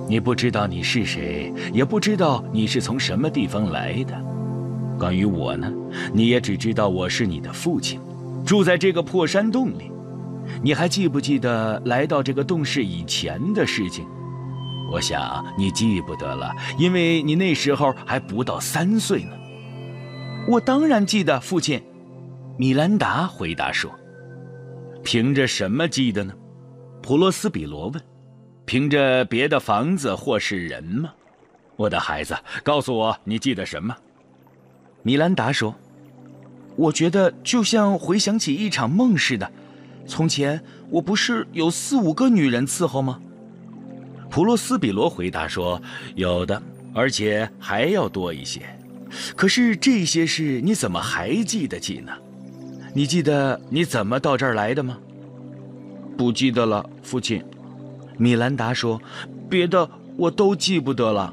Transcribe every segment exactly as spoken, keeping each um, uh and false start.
你不知道你是谁，也不知道你是从什么地方来的。关于我呢，你也只知道我是你的父亲，住在这个破山洞里。你还记不记得来到这个洞室以前的事情？我想你记不得了，因为你那时候还不到三岁呢。 我当然记得，父亲。 米兰达回答说。凭着什么记得呢？普罗斯比罗问。凭着别的房子或是人吗？我的孩子，告诉我你记得什么？ 米兰达说。我觉得就像回想起一场梦似的。从前我不是有四五个女人伺候吗？ 普罗斯比罗回答说，有的，而且还要多一些。可是这些事你怎么还记得起呢？你记得你怎么到这儿来的吗？ 不记得了，父亲。米兰达说，别的我都记不得了。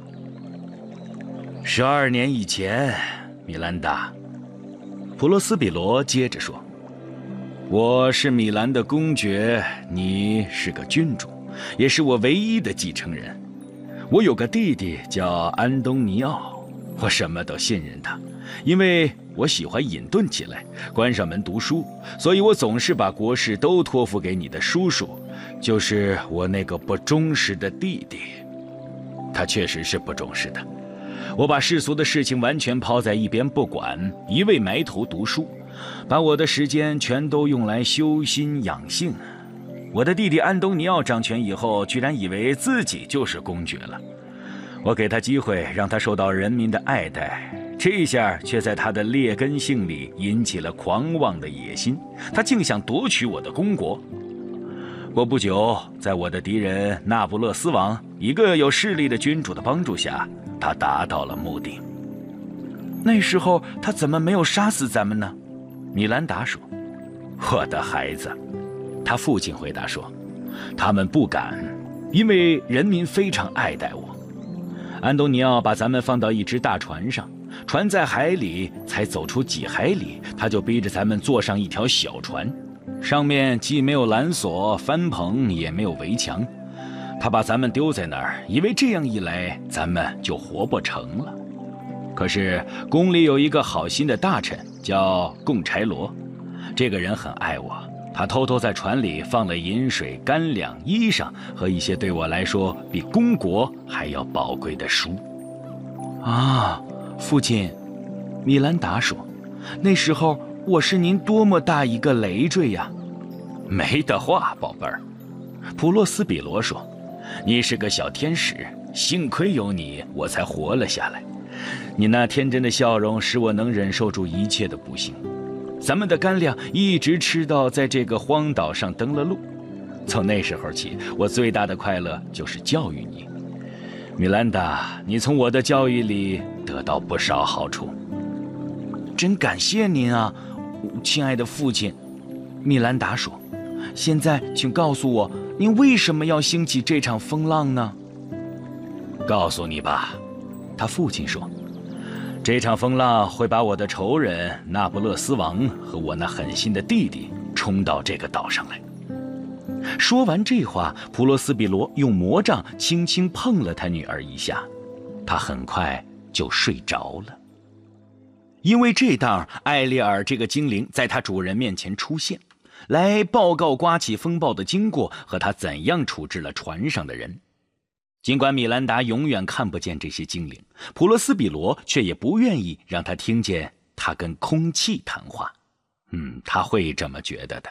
十二年以前，米兰达，普罗斯比罗接着说，我是米兰的公爵，你是个君主，也是我唯一的继承人。我有个弟弟叫安东尼奥，我什么都信任他，因为我喜欢隐遁起来，关上门读书，所以我总是把国事都托付给你的叔叔，就是我那个不忠实的弟弟。他确实是不忠实的。我把世俗的事情完全抛在一边不管，一味埋头读书，把我的时间全都用来修心养性。我的弟弟安东尼奥掌权以后，居然以为自己就是公爵了。我给他机会，让他受到人民的爱戴，这下却在他的劣根性里引起了狂妄的野心，他竟想夺取我的公国。过不久，在我的敌人那不勒斯王，一个有势力的君主的帮助下，他达到了目的。 那时候他怎么没有杀死咱们呢？ 米兰达说。我的孩子，他父亲回答说，他们不敢，因为人民非常爱戴我。安东尼奥把咱们放到一只大船上，船在海里才走出几海里，他就逼着咱们坐上一条小船，上面既没有缆索、帆棚，也没有围墙。他把咱们丢在那儿，以为这样一来咱们就活不成了。可是宫里有一个好心的大臣叫贡柴罗，这个人很爱我，他偷偷在船里放了饮水、干粮、衣裳和一些对我来说比公国还要宝贵的书。 啊，父亲，米兰达说，那时候我是您多么大一个累赘呀！ 没得话，宝贝儿。普洛斯比罗说，你是个小天使，幸亏有你，我才活了下来。你那天真的笑容使我能忍受住一切的不幸。咱们的干粮一直吃到在这个荒岛上登了陆。从那时候起，我最大的快乐就是教育你。米兰达，你从我的教育里得到不少好处。 真感谢您啊，亲爱的父亲。米兰达说，现在请告诉我，您为什么要兴起这场风浪呢？ 告诉你吧，他父亲说，这场风浪会把我的仇人那不勒斯王和我那狠心的弟弟冲到这个岛上来。说完这话，普罗斯比罗用魔杖轻轻碰了他女儿一下，他很快就睡着了。因为这当艾丽尔这个精灵在他主人面前出现，来报告刮起风暴的经过和他怎样处置了船上的人。尽管米兰达永远看不见这些精灵，普罗斯比罗却也不愿意让他听见他跟空气谈话。嗯，他会这么觉得的。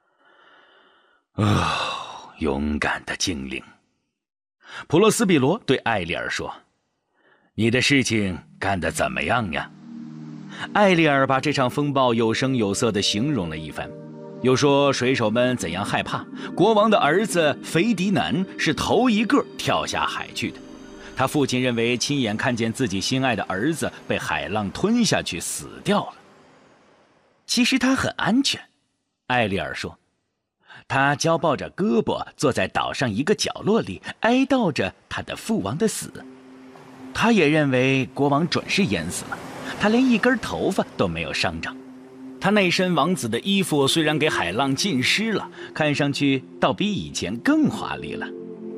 哦，勇敢的精灵。普罗斯比罗对艾丽尔说，你的事情干得怎么样呀？艾丽尔把这场风暴有声有色地形容了一番，又说水手们怎样害怕，国王的儿子腓迪南是头一个跳下海去的。他父亲认为亲眼看见自己心爱的儿子被海浪吞下去死掉了。其实他很安全，艾丽尔说，他交抱着胳膊坐在岛上一个角落里，哀悼着他的父王的死。他也认为国王准是淹死了，他连一根头发都没有伤着。他那身王子的衣服虽然给海浪浸湿了，看上去倒比以前更华丽了。